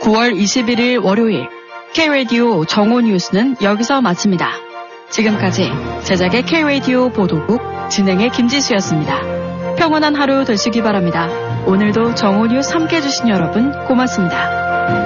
9월 21일 월요일 K-라디오 정오 뉴스는 여기서 마칩니다. 지금까지 제작의 K-라디오 보도국 진행의 김지수였습니다. 평온한 하루 되시기 바랍니다. 오늘도 정오 뉴스 함께해 주신 여러분 고맙습니다.